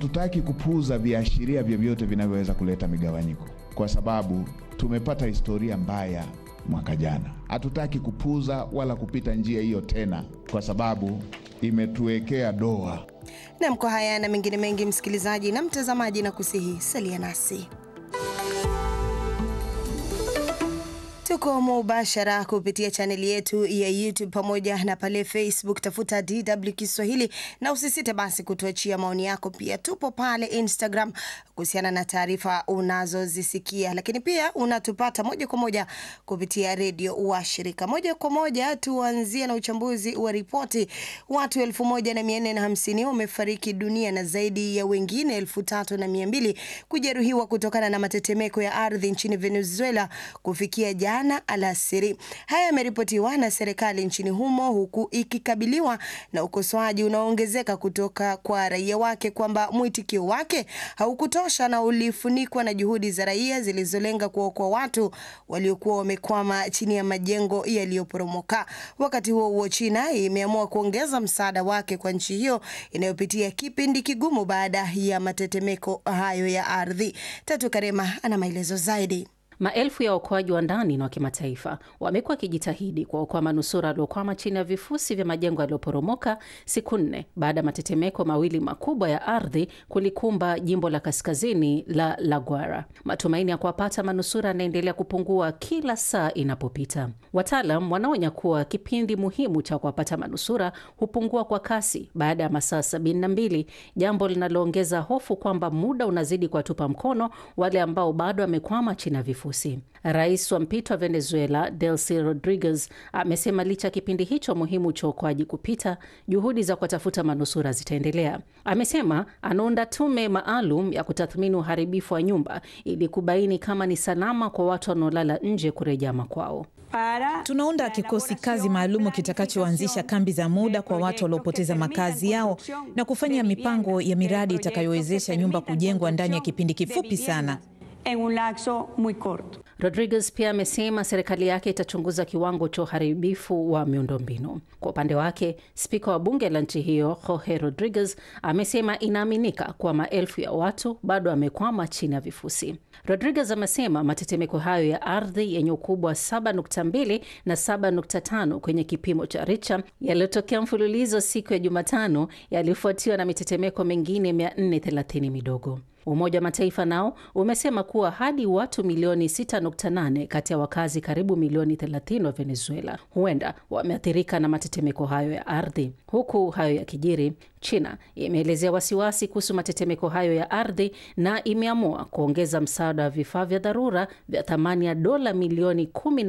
hatutaki kupuuza viashiria vyovyote vinavyoweza kuleta migawanyiko, kwa sababu tumepata historia mbaya mwaka jana. Hatutaki kupuuza wala kupita njia hiyo tena, kwa sababu imetuwekea doa. Na kwa haya na mengine mengi, msikilizaji na mtazamaji, na kusihi salia nasi. Tuko mubashara kupitia chaneli yetu ya YouTube pamoja na pale Facebook, tafuta DW Kiswahili, na usisite basi kutuachia maoni yako. Pia tupo pale Instagram kuhusiana na taarifa unazozisikia, lakini pia unatupata moja kwa moja kupitia redio wa shirika. Moja kwa moja tuanzie na uchambuzi wa ripoti. Watu 1450 wamefariki dunia na zaidi ya wengine 3200 kujeruhiwa kutokana na matetemeko ya ardhi nchini Venezuela kufikia jana alasiri. Haya yameripotiwa na serikali nchini humo, huku ikikabiliwa na ukosoaji unaoongezeka kutoka kwa raia wake kwamba mwitikio wake haukutosha na ulifunikwa na juhudi za raia zilizolenga kuokoa watu waliokuwa wamekwama chini ya majengo yaliyoporomoka. Wakati huo huo, China imeamua kuongeza msaada wake kwa nchi hiyo inayopitia kipindi kigumu baada ya matetemeko hayo ya ardhi. Tatu Karema ana maelezo zaidi. Maelfu ya waokoaji wa ndani na wa kimataifa wamekuwa wakijitahidi kuokoa manusura waliokwama chini ya vifusi vya majengo yaliyoporomoka siku 4 baada ya matetemeko mawili makubwa ya ardhi kulikumba jimbo la kaskazini la La Guaira. Matumaini ya kuwapata manusura yanaendelea kupungua kila saa inapopita. Wataalam wanaonya kuwa kipindi muhimu cha kuwapata manusura hupungua kwa kasi baada ya masaa 72, jambo linaloongeza hofu kwamba muda unazidi kuwatupa mkono wale ambao bado wamekwama chini ya vifusi. Rais wa mpito wa Venezuela, Delcy Rodriguez, amesema licha kipindi hicho muhimu cha uokoaji kupita, juhudi za kutafuta manusura zitaendelea. Amesema anaunda tume maalum ya kutathmini uharibifu wa nyumba ili kubaini kama ni salama kwa watu wanaolala nje kurejea makwao. Tunaunda kikosi kazi maalumu kitakachoanzisha kambi za muda kwa watu waliopoteza makazi yao na kufanya mipango ya miradi itakayowezesha nyumba kujengwa ndani ya kipindi kifupi sana. Rodriguez pia amesema serikali yake itachunguza kiwango cha uharibifu wa miundombinu. Kwa upande wake, spika wa bunge la nchi hiyo, Jorge Rodriguez, amesema inaaminika kuwa maelfu ya watu bado wamekwama chini ya vifusi. Rodriguez amesema matetemeko hayo ya ardhi yenye ukubwa wa 7.2 na 7.5 kwenye kipimo cha Richter yaliyotokea mfululizo siku ya Jumatano yalifuatiwa na mitetemeko mingine 430 midogo. Umoja wa Mataifa nao umesema kuwa hadi watu milioni 6.8 kati ya wakazi karibu milioni 30 wa Venezuela huenda wameathirika na matetemeko hayo ya ardhi. Huku hayo ya kijiri, China imeelezea wasiwasi kuhusu matetemeko hayo ya ardhi na imeamua kuongeza msaada wa vifaa vya dharura vya thamani ya dola milioni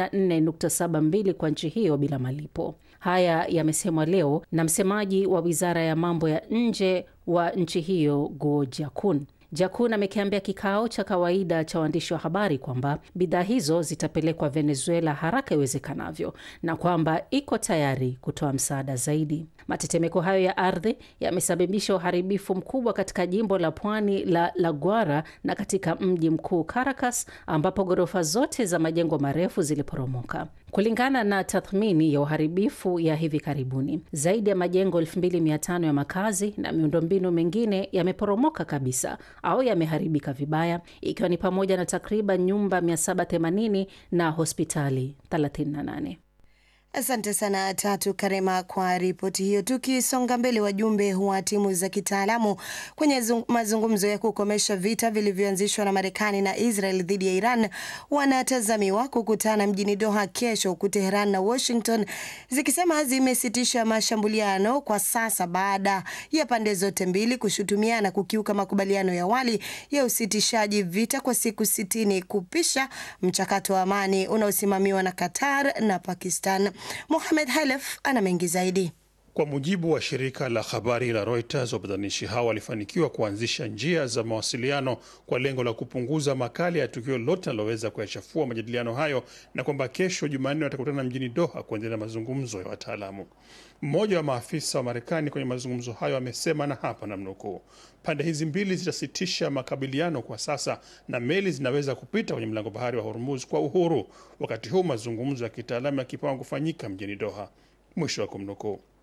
14.72 kwa nchi hiyo bila malipo. Haya yamesemwa leo na msemaji wa Wizara ya Mambo ya Nje wa nchi hiyo, Guo Jiakun. Jiakun amekiambia kikao cha kawaida cha waandishi wa habari kwamba bidhaa hizo zitapelekwa Venezuela haraka iwezekanavyo na kwamba iko tayari kutoa msaada zaidi. Matetemeko hayo ya ardhi yamesababisha uharibifu mkubwa katika jimbo la pwani la La Guaira na katika mji mkuu Caracas, ambapo ghorofa zote za majengo marefu ziliporomoka. Kulingana na tathmini ya uharibifu ya hivi karibuni, zaidi ya majengo 2500 ya makazi na miundombinu mingine yameporomoka kabisa au yameharibika vibaya, ikiwa ni pamoja na takriban nyumba 780 na hospitali 38. Asante sana Tatu Karema kwa ripoti hiyo. Tukisonga mbele, wajumbe wa timu za kitaalamu kwenye mazungumzo ya kukomesha vita vilivyoanzishwa na Marekani na Israel dhidi ya Iran wanatazamiwa kukutana mjini Doha kesho, huku Tehran na Washington zikisema zimesitisha mashambuliano kwa sasa baada ya pande zote mbili kushutumiana kukiuka makubaliano ya awali ya usitishaji vita kwa siku 60 kupisha mchakato wa amani unaosimamiwa na Qatar na Pakistan. Mohamed Halef ana mengi zaidi. Kwa mujibu wa shirika la habari la Reuters, wapatanishi hao walifanikiwa kuanzisha njia za mawasiliano kwa lengo la kupunguza makali ya tukio lote linaloweza kuyachafua majadiliano hayo, na kwamba kesho Jumanne watakutana mjini Doha kuendelea mazungumzo ya wataalamu. Mmoja wa maafisa wa Marekani kwenye mazungumzo hayo amesema, na hapa namnukuu, pande hizi mbili zitasitisha makabiliano kwa sasa na meli zinaweza kupita kwenye mlango bahari wa Hormuz kwa uhuru, wakati huu mazungumzo ya kitaalamu yakipangwa kufanyika mjini Doha, mwisho wa kumnukuu.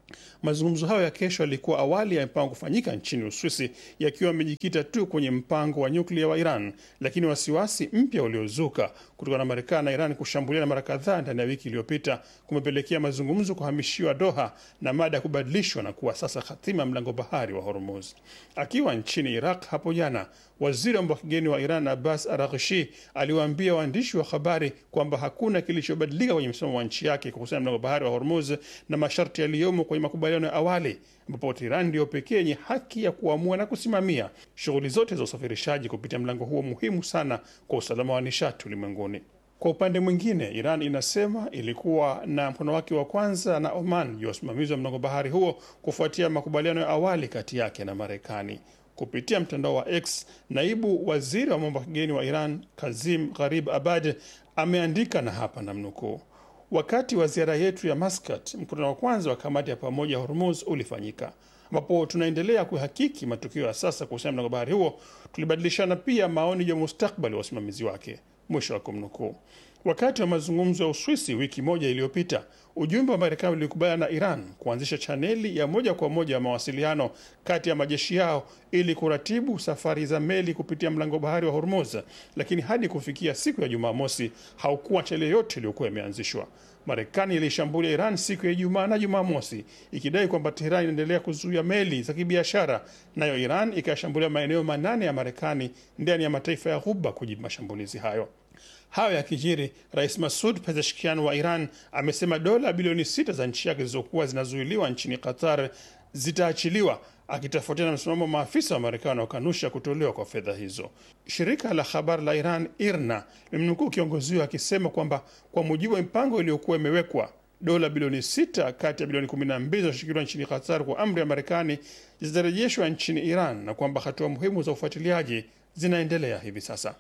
Mazungumzo hayo ya kesho yalikuwa awali ya mpango kufanyika nchini Uswisi, yakiwa yamejikita tu kwenye mpango wa nyuklia wa Iran, lakini wasiwasi mpya uliozuka kutokana na Marekani na Iran kushambuliana mara kadhaa ndani ya wiki iliyopita kumepelekea mazungumzo kuhamishiwa Doha na mada ya kubadilishwa na kuwa sasa hatima mlango bahari wa Hormuz. Akiwa nchini Iraq hapo jana, waziri wa mambo ya kigeni wa Iran Abbas Araghchi aliwaambia waandishi wa habari kwamba hakuna kilichobadilika kwenye msimamo wa nchi yake kuhusiana na mlango bahari wa Hormuz na masharti yaliyomo kwenye makubaliano ya awali, ambapo Iran ndio pekee yenye haki ya kuamua na kusimamia shughuli zote za usafirishaji kupitia mlango huo muhimu sana kwa usalama wa nishati ulimwenguni. Kwa upande mwingine, Iran inasema ilikuwa na mkono wake wa kwanza na Oman juu ya usimamizi wa mlango bahari huo kufuatia makubaliano ya awali kati yake na Marekani. Kupitia mtandao wa X, naibu waziri wa mambo ya kigeni wa Iran Kazim Gharib Abad ameandika, na hapa namnukuu: wakati wa ziara yetu ya Muscat, mkutano wa kwanza wa kamati ya pamoja ya Hormuz ulifanyika, ambapo tunaendelea kuhakiki matukio ya sasa kuhusiana na mlango bahari huo. Tulibadilishana pia maoni juu ya mustakbali wa usimamizi wake, mwisho wa kumnukuu. Wakati wa mazungumzo ya Uswisi wiki moja iliyopita, ujumbe wa Marekani ulikubaliana na Iran kuanzisha chaneli ya moja kwa moja ya mawasiliano kati ya majeshi yao ili kuratibu safari za meli kupitia mlango bahari wa Hormuz, lakini hadi kufikia siku ya Jumamosi haukuwa chaneli yote iliyokuwa imeanzishwa. Marekani ilishambulia Iran siku ya Ijumaa na Jumamosi ikidai kwamba Tehran inaendelea kuzuia meli za kibiashara, nayo Iran ikashambulia maeneo 8 ya Marekani ndani ya mataifa ya Ghuba kujibu mashambulizi hayo. Hayo ya kijiri, Rais Masoud Pezeshkian wa Iran amesema dola bilioni 6 za nchi yake zilizokuwa zinazuiliwa nchini Qatar zitaachiliwa, akitofautiana na msimamo wa maafisa wa Marekani wanaokanusha kutolewa kwa fedha hizo. Shirika la habari la Iran IRNA limemnukuu kiongozi huyo akisema kwamba kwa mujibu wa mpango iliyokuwa imewekwa, dola bilioni 6 kati ya bilioni 12 zilizoshikiliwa nchini Qatar kwa amri ya Marekani zitarejeshwa nchini Iran, na kwamba hatua muhimu za ufuatiliaji zinaendelea hivi sasa.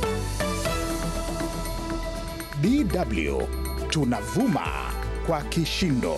DW tunavuma kwa kishindo.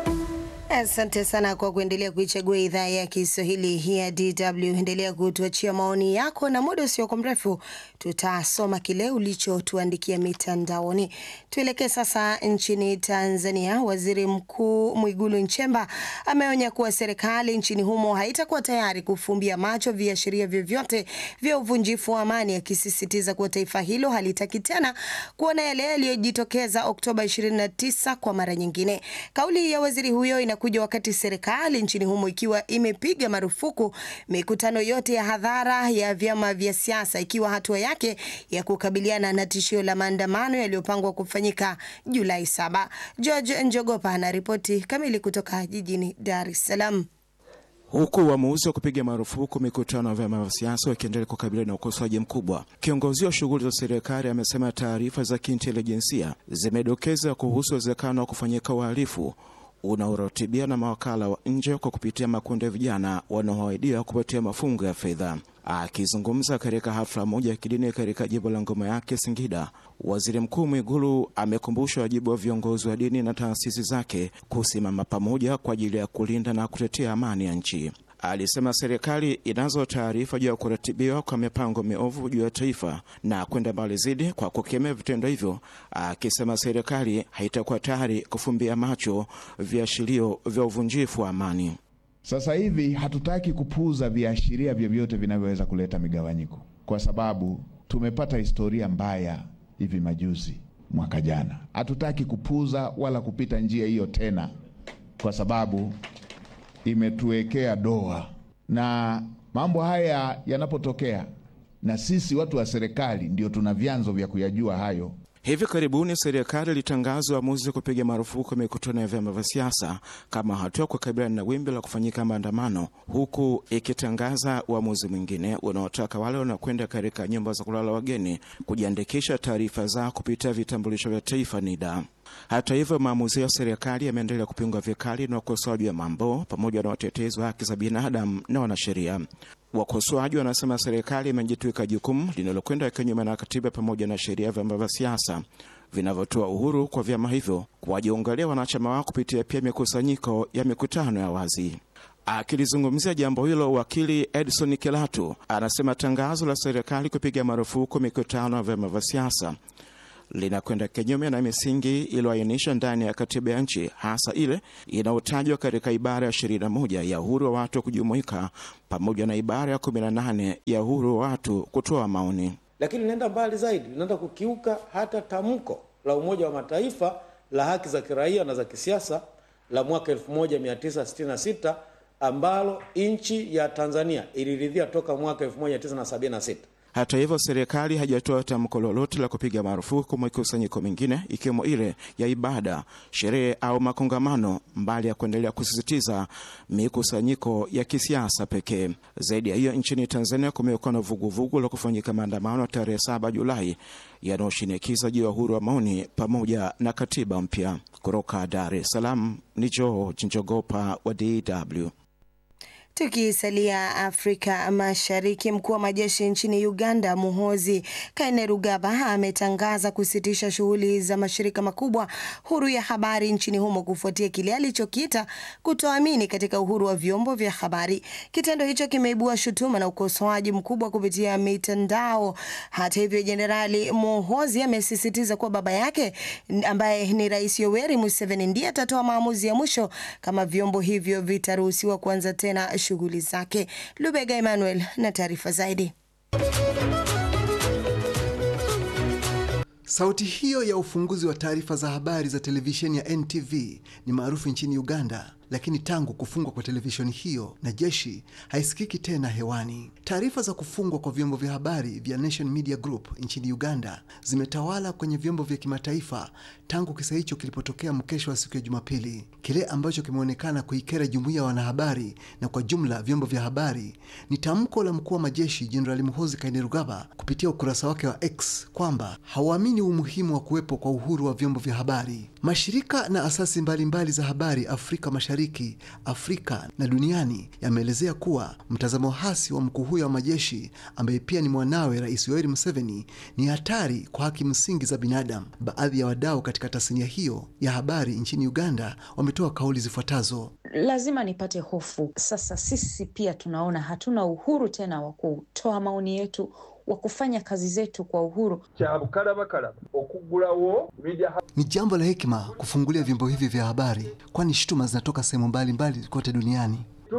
Asante sana kwa kuendelea kuichagua idhaa ya Kiswahili ya DW. Endelea kutuachia maoni yako na muda usio mrefu tutasoma kile ulichotuandikia mitandaoni. Tuelekee sasa nchini Tanzania. Waziri Mkuu Mwigulu Nchemba ameonya kuwa serikali nchini humo haitakuwa tayari kufumbia macho viashiria vyovyote vya uvunjifu wa amani, akisisitiza kuwa taifa hilo halitaki tena kuona yale yaliyojitokeza Oktoba 29 kwa mara nyingine. Kauli ya waziri huyo inakuja wakati serikali nchini humo ikiwa imepiga marufuku mikutano yote ya hadhara ya vyama vya siasa, ikiwa hatua yake ya kukabiliana na tishio la maandamano yaliyopangwa kufanyika Julai 7. George Njogopa anaripoti kamili kutoka jijini Dar es Salaam. Huku uamuzi wa kupiga marufuku mikutano ya vyama vya siasa wakiendelea kukabiliana na ukosoaji mkubwa, kiongozi wa shughuli za serikali amesema taarifa za kiintelijensia zimedokeza kuhusu uwezekano wa kufanyika uhalifu unaoratibiwa na mawakala wa nje kwa kupitia makundi ya vijana wanaoahidia kupatia mafungo ya fedha. Akizungumza katika hafla moja ya kidini katika jimbo la Ngoma Yake, Singida, Waziri Mkuu Mwigulu amekumbusha wajibu wa viongozi wa dini na taasisi zake kusimama pamoja kwa ajili ya kulinda na kutetea amani ya nchi. Alisema serikali inazo taarifa juu ya kuratibiwa kwa mipango miovu juu ya taifa na kwenda mbali zaidi kwa kukemea vitendo hivyo, akisema serikali haitakuwa tayari kufumbia macho viashirio vya uvunjifu wa amani. Sasa hivi hatutaki kupuuza viashiria vyovyote vinavyoweza kuleta migawanyiko, kwa sababu tumepata historia mbaya hivi majuzi mwaka jana. Hatutaki kupuuza wala kupita njia hiyo tena, kwa sababu imetuwekea doa. Na mambo haya yanapotokea, na sisi watu wa serikali ndio tuna vyanzo vya kuyajua hayo. Hivi karibuni serikali ilitangaza uamuzi kupiga marufuku mikutano ya vyama vya siasa kama hatua kukabiliana na wimbi la kufanyika maandamano, huku ikitangaza uamuzi mwingine unaotaka wale wanaokwenda katika nyumba za kulala wageni kujiandikisha taarifa zao kupitia vitambulisho vya taifa NIDA. Hata hivyo, maamuzi ya serikali yameendelea kupingwa vikali na wakosoaji wa mambo pamoja na watetezi wa haki za binadamu na wanasheria. Wakosoaji wanasema serikali imejitwika jukumu linalokwenda kinyume na katiba pamoja na sheria ya vyama vya siasa vinavyotoa uhuru kwa vyama hivyo kuwajiungalia wanachama wao kupitia pia mikusanyiko ya mikutano ya wazi. Akilizungumzia jambo hilo, wakili Edson Kilatu anasema tangazo la serikali kupiga marufuku mikutano ya vyama vya siasa linakwenda kinyume na misingi iliyoainishwa ndani ya katiba ya nchi, hasa ile inayotajwa katika ibara ya 21 ya uhuru wa watu kujumuika pamoja na ibara ya 18 ya uhuru wa watu kutoa maoni. Lakini linaenda mbali zaidi, linaenda kukiuka hata tamko la Umoja wa Mataifa la haki za kiraia na za kisiasa la mwaka 1966 ambalo nchi ya Tanzania iliridhia toka mwaka 1976. Hata hivyo, serikali haijatoa tamko lolote la kupiga marufuku mikusanyiko mingine ikiwemo ile ya ibada, sherehe au makongamano, mbali ya kuendelea kusisitiza mikusanyiko ya kisiasa pekee. Zaidi ya hiyo, nchini Tanzania kumekuwa na vuguvugu la kufanyika maandamano tarehe 7 Julai yanayoshinikiza juu ya uhuru wa maoni pamoja na katiba mpya. Kutoka Dar es Salaam ni George Njogopa wa DW. Tukisalia Afrika Mashariki, mkuu wa majeshi nchini Uganda Muhoozi Kainerugaba ametangaza kusitisha shughuli za mashirika makubwa huru ya habari nchini humo kufuatia kile alichokiita kutoamini katika uhuru wa vyombo vya habari. Kitendo hicho kimeibua shutuma na ukosoaji mkubwa kupitia mitandao. Hata hivyo, Jenerali Muhoozi amesisitiza kuwa baba yake ambaye ni Rais Yoweri Museveni ndiye atatoa maamuzi ya mwisho kama vyombo hivyo vitaruhusiwa kuanza tena shughuli zake. Lubega Emmanuel na taarifa zaidi. Sauti hiyo ya ufunguzi wa taarifa za habari za televisheni ya NTV ni maarufu nchini Uganda, lakini tangu kufungwa kwa televisheni hiyo na jeshi haisikiki tena hewani. Taarifa za kufungwa kwa vyombo vya habari vya Nation Media Group nchini Uganda zimetawala kwenye vyombo vya kimataifa tangu kisa hicho kilipotokea mkesho wa siku ya Jumapili. Kile ambacho kimeonekana kuikera jumuiya ya wanahabari na kwa jumla vyombo vya habari ni tamko la mkuu wa majeshi Jenerali Muhoozi Kainerugaba kupitia ukurasa wake wa X kwamba hawaamini umuhimu wa kuwepo kwa uhuru wa vyombo vya habari. Mashirika na asasi mbalimbali za habari Afrika Mashariki, Afrika na duniani yameelezea kuwa mtazamo hasi wa mkuu huyo wa majeshi ambaye pia ni mwanawe Rais Yoweri Museveni ni hatari kwa haki msingi za binadamu. Baadhi ya wadau katika tasnia hiyo ya habari nchini Uganda wametoa kauli zifuatazo. Lazima nipate hofu. Sasa sisi pia tunaona hatuna uhuru tena wa kutoa maoni yetu, wa kufanya kazi zetu kwa uhuru. Ni jambo la hekima kufungulia vyombo hivi vya habari, kwani shutuma zinatoka sehemu mbalimbali kote duniani.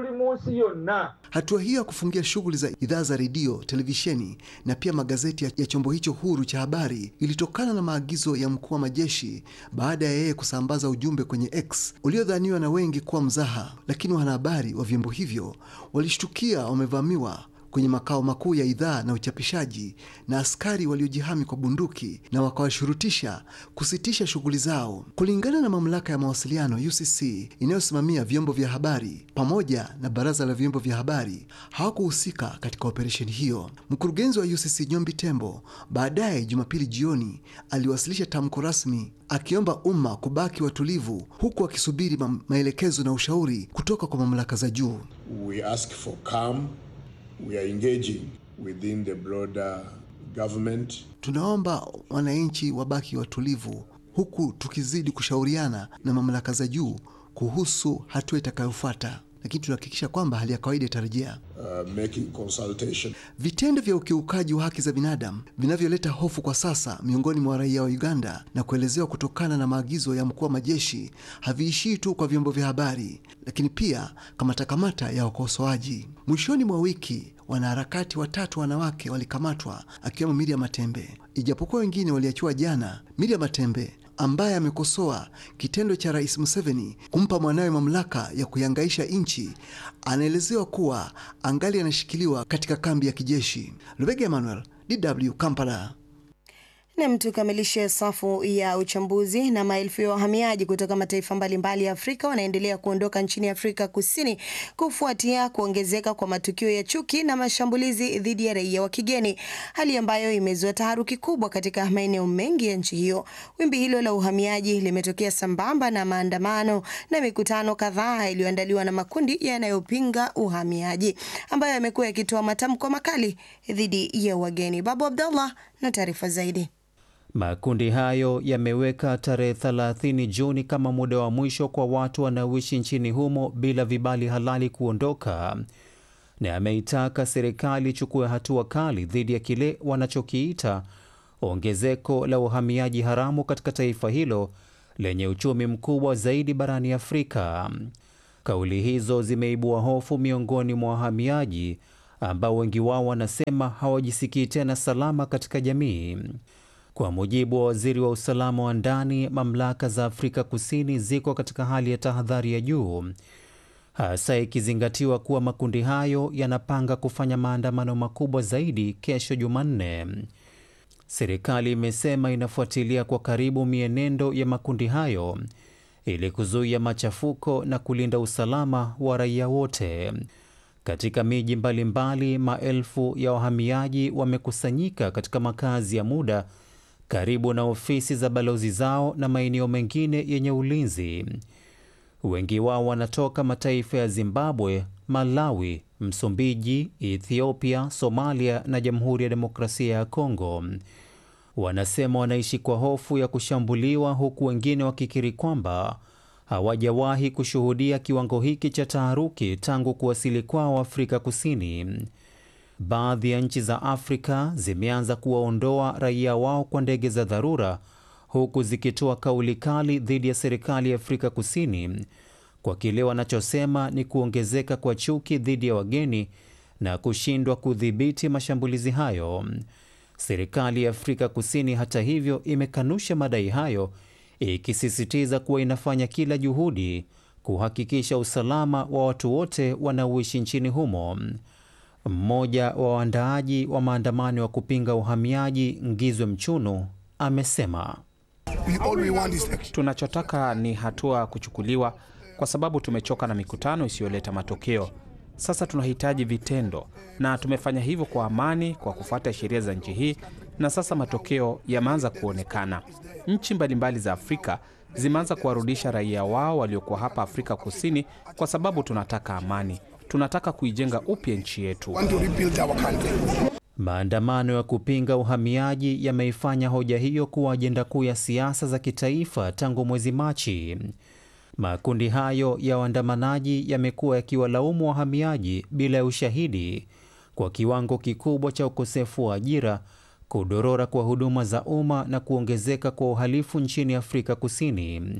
Hatua hiyo ya kufungia shughuli za idhaa za redio, televisheni na pia magazeti ya chombo hicho huru cha habari ilitokana na maagizo ya mkuu wa majeshi baada ya yeye kusambaza ujumbe kwenye X uliodhaniwa na wengi kuwa mzaha, lakini wanahabari wa vyombo hivyo walishtukia wamevamiwa kwenye makao makuu ya idhaa na uchapishaji na askari waliojihami kwa bunduki na wakawashurutisha kusitisha shughuli zao. Kulingana na mamlaka ya mawasiliano UCC inayosimamia vyombo vya habari pamoja na baraza la vyombo vya habari hawakuhusika katika operesheni hiyo. Mkurugenzi wa UCC Nyombi Tembo baadaye Jumapili jioni aliwasilisha tamko rasmi akiomba umma kubaki watulivu huku akisubiri maelekezo na ushauri kutoka kwa mamlaka za juu. We ask for calm. We are engaging within the broader government. Tunaomba wananchi wabaki watulivu huku tukizidi kushauriana na mamlaka za juu kuhusu hatua itakayofuata, lakini tunahakikisha kwamba hali ya kawaida itarejea. Making consultation. Vitendo vya ukiukaji wa haki za binadamu vinavyoleta hofu kwa sasa miongoni mwa raia wa Uganda na kuelezewa kutokana na maagizo ya mkuu wa majeshi haviishii tu kwa vyombo vya habari, lakini pia kamata ya wakosoaji. Mwishoni mwa wiki wanaharakati 3 wanawake walikamatwa akiwemo Miriam Matembe. Ijapokuwa wengine waliachiwa jana, Miriam Matembe ambaye amekosoa kitendo cha Rais Museveni kumpa mwanawe mamlaka ya kuihangaisha nchi anaelezewa kuwa angali anashikiliwa katika kambi ya kijeshi. Lubega Emmanuel, DW Kampala. Na mtu kamilishe safu ya uchambuzi. Na maelfu ya wahamiaji kutoka mataifa mbalimbali ya Afrika wanaendelea kuondoka nchini Afrika Kusini kufuatia kuongezeka kwa matukio ya chuki na mashambulizi dhidi ya raia wa kigeni, hali ambayo imezua taharuki kubwa katika maeneo mengi ya nchi hiyo. Wimbi hilo la uhamiaji limetokea sambamba na maandamano na mikutano kadhaa iliyoandaliwa na makundi yanayopinga uhamiaji ambayo yamekuwa yakitoa matamko makali dhidi ya wageni. Babu Abdallah na taarifa zaidi. Makundi hayo yameweka tarehe 30 Juni kama muda wa mwisho kwa watu wanaoishi nchini humo bila vibali halali kuondoka, na ameitaka serikali ichukue hatua kali dhidi ya kile wanachokiita ongezeko la uhamiaji haramu katika taifa hilo lenye uchumi mkubwa zaidi barani Afrika. Kauli hizo zimeibua hofu miongoni mwa wahamiaji ambao wengi wao wanasema hawajisikii tena salama katika jamii. Kwa mujibu wa waziri wa usalama wa ndani, mamlaka za Afrika Kusini ziko katika hali ya tahadhari ya juu, hasa ikizingatiwa kuwa makundi hayo yanapanga kufanya maandamano makubwa zaidi kesho Jumanne. Serikali imesema inafuatilia kwa karibu mienendo ya makundi hayo ili kuzuia machafuko na kulinda usalama wa raia wote. Katika miji mbalimbali, maelfu ya wahamiaji wamekusanyika katika makazi ya muda karibu na ofisi za balozi zao na maeneo mengine yenye ulinzi. Wengi wao wanatoka mataifa ya Zimbabwe, Malawi, Msumbiji, Ethiopia, Somalia na Jamhuri ya Demokrasia ya Kongo. Wanasema wanaishi kwa hofu ya kushambuliwa, huku wengine wakikiri kwamba hawajawahi kushuhudia kiwango hiki cha taharuki tangu kuwasili kwao Afrika Kusini. Baadhi ya nchi za Afrika zimeanza kuwaondoa raia wao kwa ndege za dharura, huku zikitoa kauli kali dhidi ya serikali ya Afrika Kusini kwa kile wanachosema ni kuongezeka kwa chuki dhidi ya wageni na kushindwa kudhibiti mashambulizi hayo. Serikali ya Afrika Kusini hata hivyo imekanusha madai hayo, ikisisitiza kuwa inafanya kila juhudi kuhakikisha usalama wa watu wote wanaoishi nchini humo. Mmoja wa waandaaji wa maandamano ya kupinga uhamiaji, Ngizwe Mchunu, amesema tunachotaka ni hatua kuchukuliwa kwa sababu tumechoka na mikutano isiyoleta matokeo. Sasa tunahitaji vitendo, na tumefanya hivyo kwa amani kwa kufuata sheria za nchi hii, na sasa matokeo yameanza kuonekana. Nchi mbalimbali za Afrika zimeanza kuwarudisha raia wao waliokuwa hapa Afrika Kusini kwa sababu tunataka amani. Tunataka kuijenga upya nchi yetu. Maandamano ya kupinga uhamiaji yameifanya hoja hiyo kuwa ajenda kuu ya siasa za kitaifa tangu mwezi Machi. Makundi hayo ya waandamanaji yamekuwa yakiwalaumu wahamiaji bila ya ushahidi kwa kiwango kikubwa cha ukosefu wa ajira, kudorora kwa huduma za umma na kuongezeka kwa uhalifu nchini Afrika Kusini.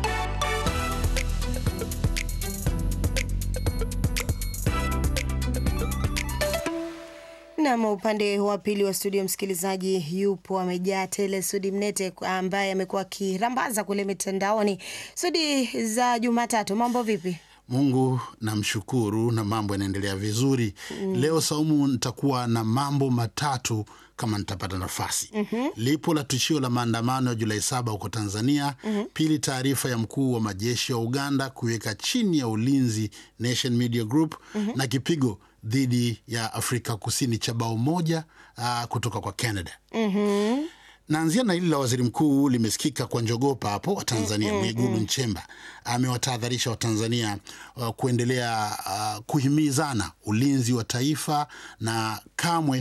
Na upande wa pili wa studio, msikilizaji yupo amejaa tele. Sudi Mnete ambaye amekuwa akirambaza kule mitandaoni. Sudi, za Jumatatu mambo vipi? Mungu namshukuru na mambo yanaendelea vizuri. Leo Saumu, nitakuwa na mambo matatu kama nitapata nafasi. Lipo la tishio la maandamano ya Julai 7 huko Tanzania. Pili, taarifa ya mkuu wa majeshi wa Uganda kuweka chini ya ulinzi Nation Media Group. Na kipigo dhidi ya Afrika Kusini cha bao moja kutoka kwa Canada. Naanzia na hili la waziri mkuu, limesikika kwa njogopa hapo wa Tanzania. Mwigulu Nchemba amewatahadharisha wa Tanzania kuendelea kuhimizana ulinzi wa taifa na kamwe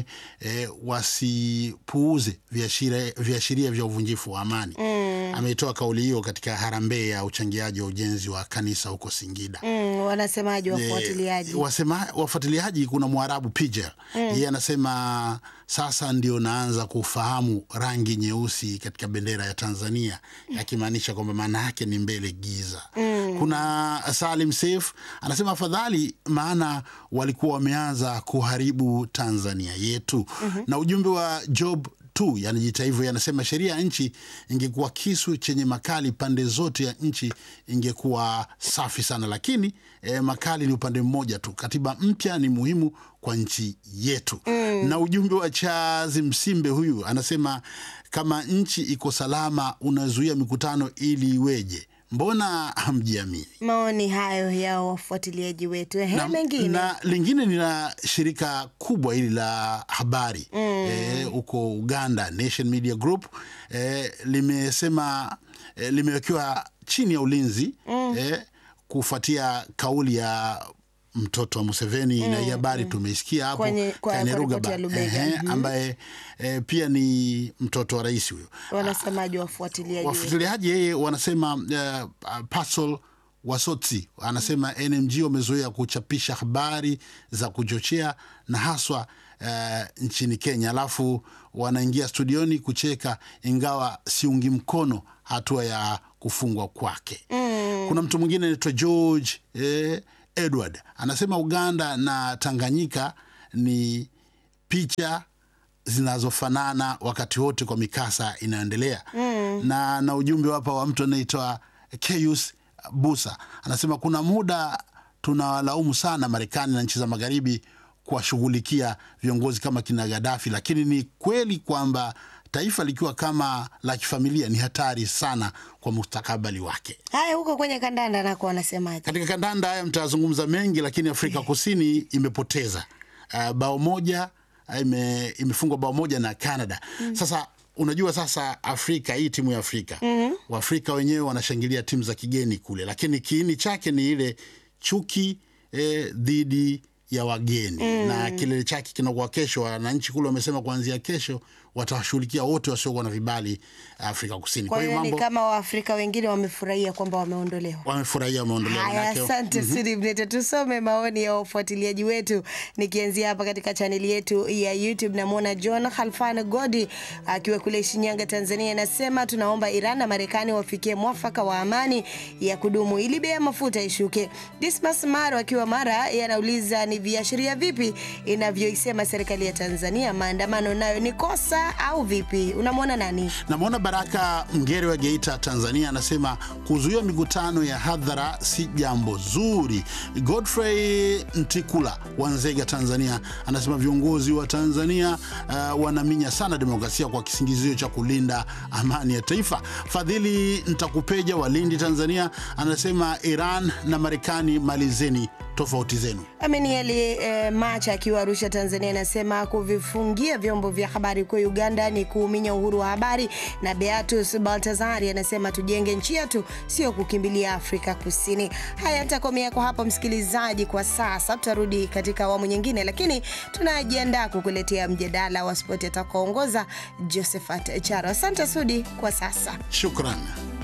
wasipuuze viashiria vya uvunjifu wa amani. Ameitoa kauli hiyo katika harambee ya uchangiaji wa ujenzi wa kanisa huko Singida. Wanasemaje wafuatiliaji? Wafuatiliaji, kuna Mwarabu Pijel, yeye anasema sasa ndio naanza kufahamu rangi nyeusi katika bendera ya Tanzania, akimaanisha kwamba maana yake ni mbele giza. Kuna Salim Seif anasema afadhali, maana walikuwa wameanza kuharibu Tanzania yetu. Na ujumbe wa Job tu yanajita hivyo, yanasema sheria ya nchi ingekuwa kisu chenye makali pande zote ya nchi ingekuwa safi sana, lakini makali ni upande mmoja tu. Katiba mpya ni muhimu kwa nchi yetu. Na ujumbe wa Chazi Msimbe, huyu anasema kama nchi iko salama unazuia mikutano ili iweje? Mbona hamjiamini? Maoni hayo ya wafuatiliaji wetu. Mengine. Na lingine ni la shirika kubwa hili la habari huko Uganda, Nation Media Group, limesema limewekewa chini ya ulinzi kufuatia kauli ya mtoto wa Museveni. Na hii habari tumeisikia hapo Kainerugaba, ambaye pia ni mtoto wa rais huyo. Wanasemaje wafuatiliaji? Wafuatiliaji yeye wanasema Pasol Wasotsi anasema NMG wamezoea kuchapisha habari za kuchochea na haswa nchini Kenya, alafu wanaingia studioni kucheka, ingawa siungi mkono hatua ya kufungwa kwake. Kuna mtu mwingine anaitwa George Edward, anasema Uganda na Tanganyika ni picha zinazofanana wakati wote kwa mikasa inaendelea. Na ujumbe hapa wa mtu anaitwa Keus Busa, anasema kuna muda tunawalaumu sana Marekani na nchi za magharibi kuwashughulikia viongozi kama kina Gaddafi, lakini ni kweli kwamba taifa likiwa kama la kifamilia ni hatari sana kwa mustakabali wake. Haya, huko kwenye kandanda nako wanasemaje? Katika kandanda haya mtazungumza mengi, lakini Afrika Kusini imepoteza bao moja, imefungwa bao moja na Canada. Sasa unajua sasa Afrika, hii timu ya Afrika, Waafrika wenyewe wanashangilia timu za kigeni kule, lakini kiini chake ni ile chuki dhidi ya wageni. Na kilele chake kinakuwa kesho. Wananchi kule wamesema kuanzia kesho watawashughulikia wote wasiokuwa na vibali Afrika Kusini. Kwa hiyo mambo ni kama Waafrika wengine wamefurahia kwamba wameondolewa. Haya, asante Sudi Mnete. Tusome maoni ya wafuatiliaji wetu, nikianzia hapa katika chaneli yetu ya YouTube. Namuona John Khalfan Godi akiwa kule Shinyanga, Tanzania, anasema tunaomba Iran na Marekani wafikie mwafaka wa amani ya kudumu ili bei ya mafuta ishuke. Dismas Maro akiwa Mara yanauliza ni viashiria vipi inavyoisema serikali ya Tanzania maandamano nayo ni kosa au vipi? Unamwona nani? Namuona Baraka Mgere wa Geita, Tanzania, anasema kuzuia mikutano ya hadhara si jambo zuri. Godfrey Ntikula wa Nzega, Tanzania, anasema viongozi wa Tanzania wanaminya sana demokrasia kwa kisingizio cha kulinda amani ya taifa. Fadhili Ntakupeja wa Lindi, Tanzania, anasema Iran na Marekani malizeni tofauti zenu. Amenieli Macha akiwa Arusha, Tanzania, anasema kuvifungia vyombo vya habari kwa Uganda ni kuuminya uhuru wa habari. Na Beatus Baltazari anasema tujenge nchi yetu, sio kukimbilia Afrika Kusini. Haya, nitakomea kwa hapa msikilizaji kwa sasa. Tutarudi katika awamu nyingine, lakini tunajiandaa kukuletea mjadala wa spoti atakaoongoza Josephat Charo. Asante Sudi kwa sasa. Shukrani.